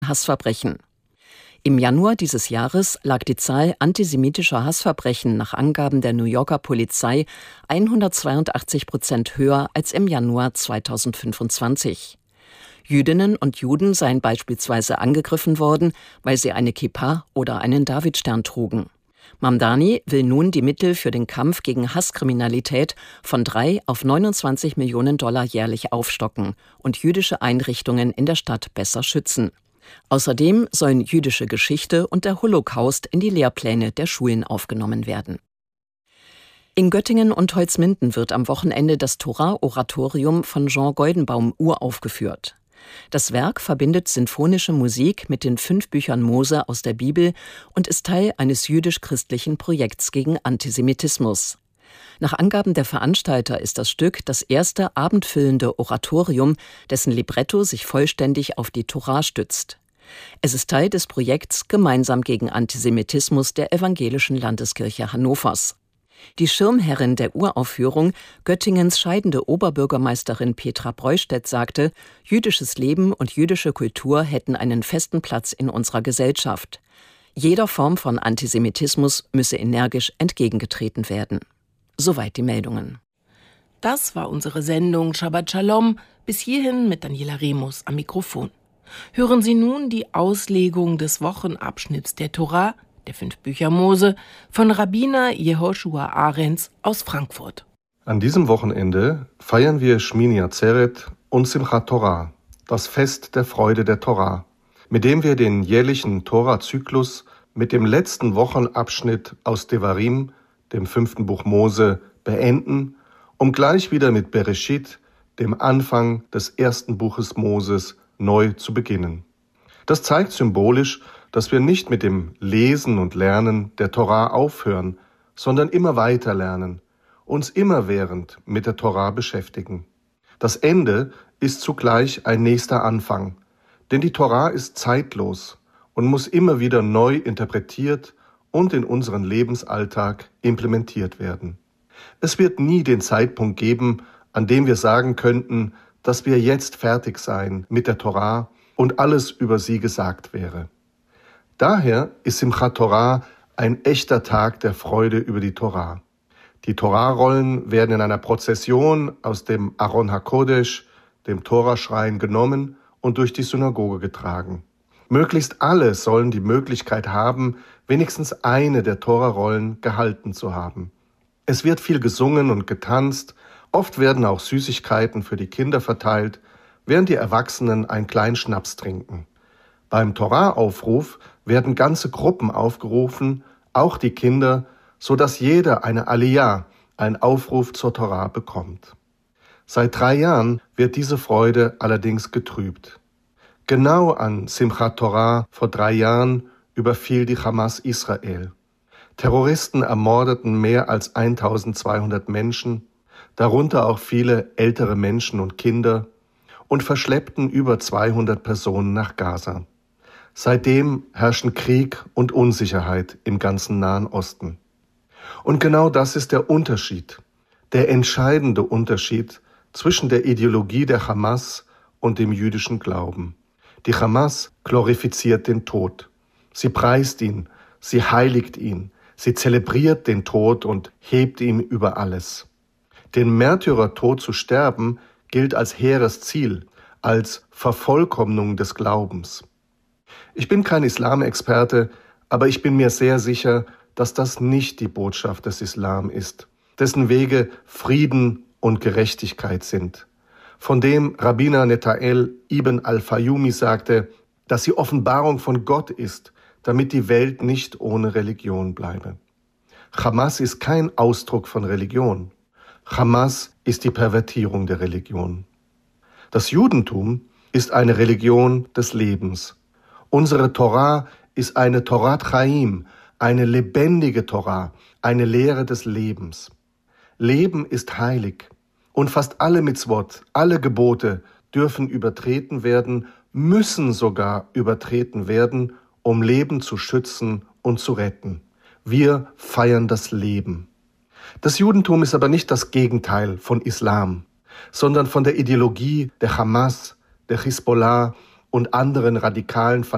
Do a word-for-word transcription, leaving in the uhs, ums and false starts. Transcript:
Hassverbrechen. Im Januar dieses Jahres lag die Zahl antisemitischer Hassverbrechen nach Angaben der New Yorker Polizei hundertzweiundachtzig Prozent höher als im Januar zweitausendfünfundzwanzig. Jüdinnen und Juden seien beispielsweise angegriffen worden, weil sie eine Kippa oder einen Davidstern trugen. Mamdani will nun die Mittel für den Kampf gegen Hasskriminalität von drei auf neunundzwanzig Millionen Dollar jährlich aufstocken und jüdische Einrichtungen in der Stadt besser schützen. Außerdem sollen jüdische Geschichte und der Holocaust in die Lehrpläne der Schulen aufgenommen werden. In Göttingen und Holzminden wird am Wochenende das Torah-Oratorium von Jean Goldenbaum uraufgeführt. Das Werk verbindet sinfonische Musik mit den fünf Büchern Mose aus der Bibel und ist Teil eines jüdisch-christlichen Projekts gegen Antisemitismus. Nach Angaben der Veranstalter ist das Stück das erste abendfüllende Oratorium, dessen Libretto sich vollständig auf die Torah stützt. Es ist Teil des Projekts Gemeinsam gegen Antisemitismus der Evangelischen Landeskirche Hannovers. Die Schirmherrin der Uraufführung, Göttingens scheidende Oberbürgermeisterin Petra Breustedt, sagte, jüdisches Leben und jüdische Kultur hätten einen festen Platz in unserer Gesellschaft. Jeder Form von Antisemitismus müsse energisch entgegengetreten werden. Soweit die Meldungen. Das war unsere Sendung Shabbat Shalom. Bis hierhin mit Daniela Remus am Mikrofon. Hören Sie nun die Auslegung des Wochenabschnitts der Torah, der fünf Bücher Mose, von Rabbiner Yehoshua Arens aus Frankfurt. An diesem Wochenende feiern wir Shmini Atzeret und Simchat Torah, das Fest der Freude der Torah, mit dem wir den jährlichen Torah-Zyklus mit dem letzten Wochenabschnitt aus Devarim, dem fünften Buch Mose, beenden, um gleich wieder mit Bereshit, dem Anfang des ersten Buches Moses, neu zu beginnen. Das zeigt symbolisch, dass wir nicht mit dem Lesen und Lernen der Torah aufhören, sondern immer weiter lernen, uns immerwährend mit der Torah beschäftigen. Das Ende ist zugleich ein nächster Anfang, denn die Torah ist zeitlos und muss immer wieder neu interpretiert und in unseren Lebensalltag implementiert werden. Es wird nie den Zeitpunkt geben, an dem wir sagen könnten, dass wir jetzt fertig seien mit der Torah und alles über sie gesagt wäre. Daher ist Simchat Torah ein echter Tag der Freude über die Torah. Die Torah-Rollen werden in einer Prozession aus dem Aron HaKodesh, dem Toraschrein, genommen und durch die Synagoge getragen. Möglichst alle sollen die Möglichkeit haben, wenigstens eine der Torah-Rollen gehalten zu haben. Es wird viel gesungen und getanzt, oft werden auch Süßigkeiten für die Kinder verteilt, während die Erwachsenen einen kleinen Schnaps trinken. Beim Torah-Aufruf werden ganze Gruppen aufgerufen, auch die Kinder, so dass jeder eine Aliyah, einen Aufruf zur Torah bekommt. Seit drei Jahren wird diese Freude allerdings getrübt. Genau an Simchat Torah vor drei Jahren überfiel die Hamas Israel. Terroristen ermordeten mehr als eintausendzweihundert Menschen, darunter auch viele ältere Menschen und Kinder, und verschleppten über zweihundert Personen nach Gaza. Seitdem herrschen Krieg und Unsicherheit im ganzen Nahen Osten. Und genau das ist der Unterschied, der entscheidende Unterschied zwischen der Ideologie der Hamas und dem jüdischen Glauben. Die Hamas glorifiziert den Tod. Sie preist ihn, sie heiligt ihn, sie zelebriert den Tod und hebt ihn über alles. Den Märtyrertod zu sterben gilt als hehres Ziel, als Vervollkommnung des Glaubens. Ich bin kein Islamexperte, aber ich bin mir sehr sicher, dass das nicht die Botschaft des Islam ist, dessen Wege Frieden und Gerechtigkeit sind, von dem Rabbiner Neta'el ibn al-Fayumi sagte, dass sie Offenbarung von Gott ist, damit die Welt nicht ohne Religion bleibe. Hamas ist kein Ausdruck von Religion. Hamas ist die Pervertierung der Religion. Das Judentum ist eine Religion des Lebens. Unsere Torah ist eine Torat Chaim, eine lebendige Torah, eine Lehre des Lebens. Leben ist heilig und fast alle Mitzvot, alle Gebote dürfen übertreten werden, müssen sogar übertreten werden, um Leben zu schützen und zu retten. Wir feiern das Leben. Das Judentum ist aber nicht das Gegenteil von Islam, sondern von der Ideologie der Hamas, der Hisbollah und anderen radikalen